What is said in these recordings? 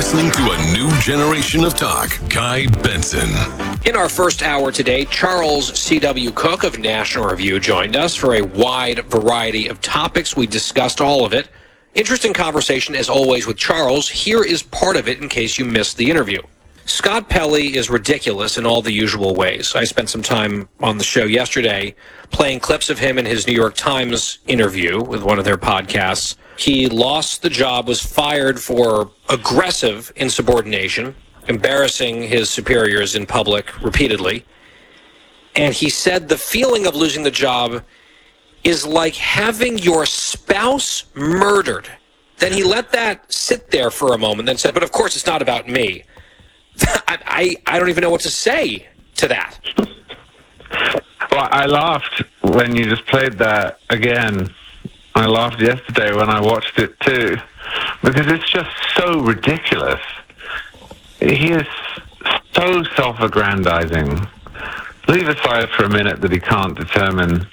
listening to a new generation of talk. Guy Benson. In our first hour today, Charles C.W. Cook of National Review joined us for a wide variety of topics. We discussed all of it. Interesting conversation, as always, with Charles. Here is part of it in case you missed the interview. Scott Pelley is ridiculous in all the usual ways. I spent some time on the show yesterday playing clips of him in his New York Times interview with one of their podcasts. He lost the job, was fired for aggressive insubordination, embarrassing his superiors in public repeatedly. And he said the feeling of losing the job is like having your spouse murdered. Then he let that sit there for a moment, then said, but of course it's not about me. I don't even know what to say to that. Well, I laughed when you just played that again. I laughed yesterday when I watched it too, because it's just so ridiculous. He is so self-aggrandizing. Leave aside for a minute that he can't determine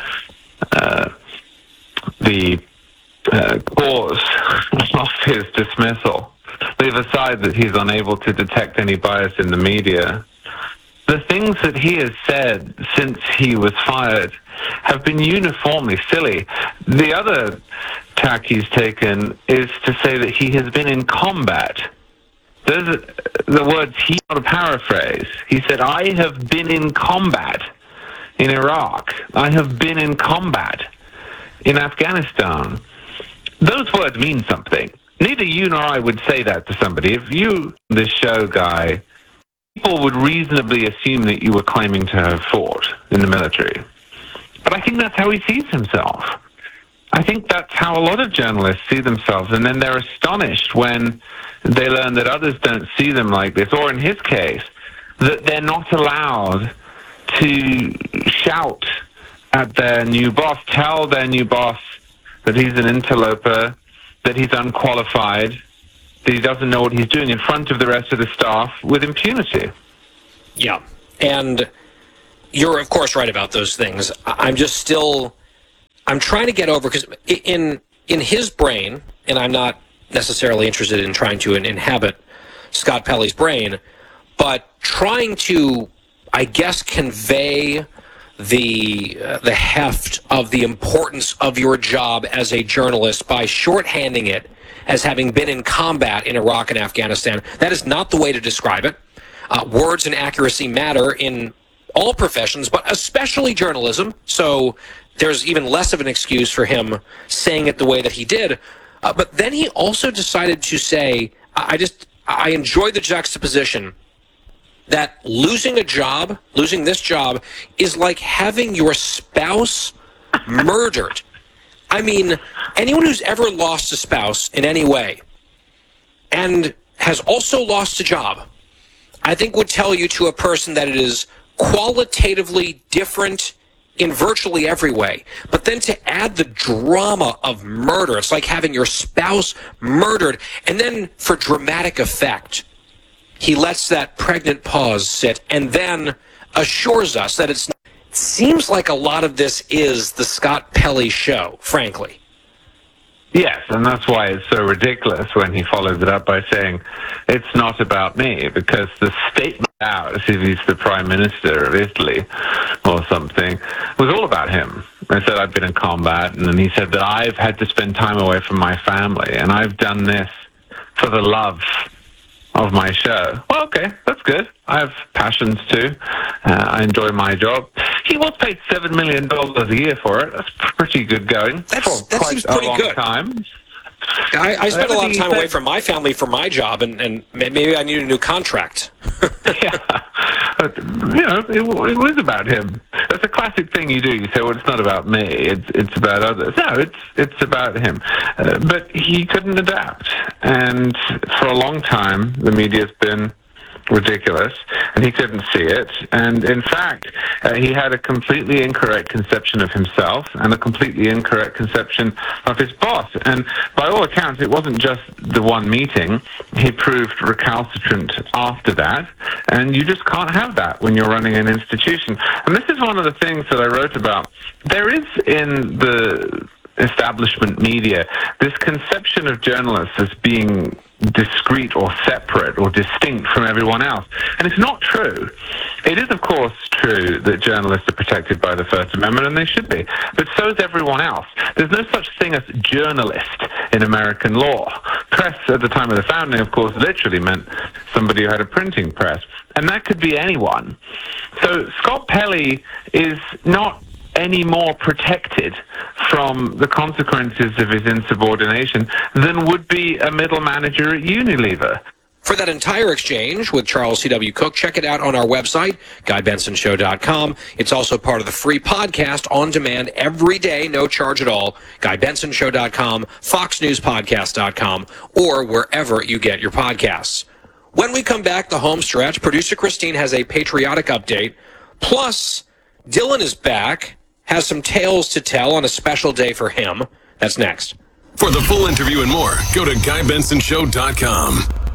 the cause of his dismissal. Leave aside that he's unable to detect any bias in the media. The things that he has said since he was fired have been uniformly silly. The other tack he's taken is to say that he has been in combat. Those are the words he want to paraphrase. He said, I have been in combat in Iraq. I have been in combat in Afghanistan. Those words mean something. Neither you nor I would say that to somebody. If you, this show guy, people would reasonably assume that you were claiming to have fought in the military. But I think that's how he sees himself. I think that's how a lot of journalists see themselves, and then they're astonished when they learn that others don't see them like this, or in his case, that they're not allowed to shout at their new boss, tell their new boss that he's an interloper, that he's unqualified, that he doesn't know what he's doing in front of the rest of the staff with impunity. Yeah, and you're, of course, right about those things. I'm trying to get over, because in his brain, and I'm not necessarily interested in trying to inhabit Scott Pelley's brain, but trying to, I guess, convey the heft of the importance of your job as a journalist by shorthanding it as having been in combat in Iraq and Afghanistan. That is not the way to describe it. Words and accuracy matter in all professions, but especially journalism. So there's even less of an excuse for him saying it the way that he did. But then he also decided to say, I enjoy the juxtaposition that losing this job, is like having your spouse murdered. I mean, anyone who's ever lost a spouse in any way and has also lost a job, I think would tell you to a person that it is qualitatively different in virtually every way. But then to add the drama of murder, it's like having your spouse murdered, and then for dramatic effect, he lets that pregnant pause sit and then assures us that it seems like a lot of this is the Scott Pelley show, frankly. Yes, and that's why it's so ridiculous when he follows it up by saying, it's not about me, because the statement out, as if he's the Prime Minister of Italy or something, was all about him. I said, I've been in combat, and then he said that I've had to spend time away from my family, and I've done this for the love of my show. Well, okay, that's good. I have passions too. I enjoy my job. He was paid $7 million a year for it. That's pretty good going. That quite seems pretty a long good. Time. I spent a lot of time away from my family for my job, and maybe I need a new contract. Yeah. But, it was about him. That's a classic thing you do. You say, well, it's not about me. It's about others. No, it's about him. But he couldn't adapt. And for a long time, the media's been ridiculous, and he couldn't see it. And in fact, he had a completely incorrect conception of himself and a completely incorrect conception of his boss. And by all accounts, it wasn't just the one meeting. He proved recalcitrant after that, and you just can't have that when you're running an institution. And this is one of the things that I wrote about. There is in the establishment media, this conception of journalists as being discrete or separate or distinct from everyone else. And it's not true. It is, of course, true that journalists are protected by the First Amendment, and they should be. But so is everyone else. There's no such thing as journalist in American law. Press, at the time of the founding, of course, literally meant somebody who had a printing press. And that could be anyone. So Scott Pelley is not any more protected from the consequences of his insubordination than would be a middle manager at Unilever. For that entire exchange with Charles C.W. Cook, check it out on our website, GuyBensonShow.com. It's also part of the free podcast on demand every day, no charge at all, GuyBensonShow.com, FoxNewsPodcast.com, or wherever you get your podcasts. When we come back, the home stretch, producer Christine has a patriotic update. Plus, Dylan is back, has some tales to tell on a special day for him. That's next. For the full interview and more, go to GuyBensonShow.com.